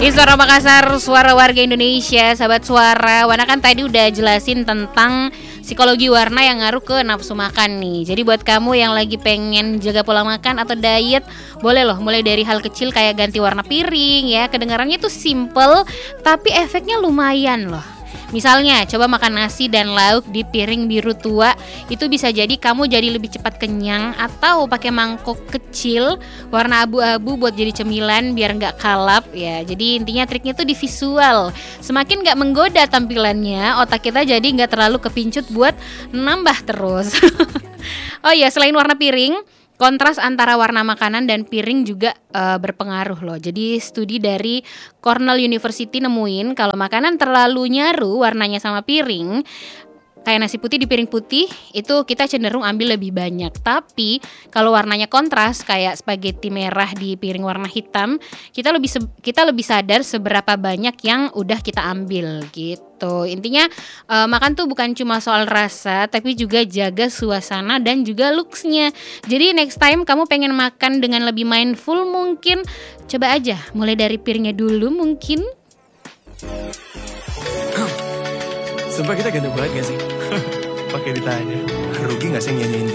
Suara Makassar, suara warga Indonesia, sahabat suara. Wana kan tadi udah jelasin tentang psikologi warna yang ngaruh ke nafsu makan nih. Jadi buat kamu yang lagi pengen jaga pola makan atau diet, boleh loh mulai dari hal kecil kayak ganti warna piring ya. Kedengarannya tuh simple, tapi efeknya lumayan loh. Misalnya, coba makan nasi dan lauk di piring biru tua. Itu bisa jadi kamu jadi lebih cepat kenyang. Atau pakai mangkok kecil warna abu-abu buat jadi cemilan biar gak kalap ya. Jadi intinya triknya tuh di visual. Semakin gak menggoda tampilannya, otak kita jadi gak terlalu kepincut buat nambah terus. Oh iya, selain warna piring, kontras antara warna makanan dan piring juga berpengaruh loh. Jadi studi dari Cornell University nemuin kalau makanan terlalu nyaru warnanya sama piring, kayak nasi putih di piring putih, itu kita cenderung ambil lebih banyak. Tapi kalau warnanya kontras kayak spaghetti merah di piring warna hitam, kita lebih sadar seberapa banyak yang udah kita ambil gitu. Intinya makan tuh bukan cuma soal rasa, tapi juga jaga suasana dan juga looks-nya. Jadi next time kamu pengen makan dengan lebih mindful, mungkin coba aja mulai dari piringnya dulu mungkin. Sumpah kita ganteng banget gak sih? Pakai ditanya. Rugi gak sih nyanyiin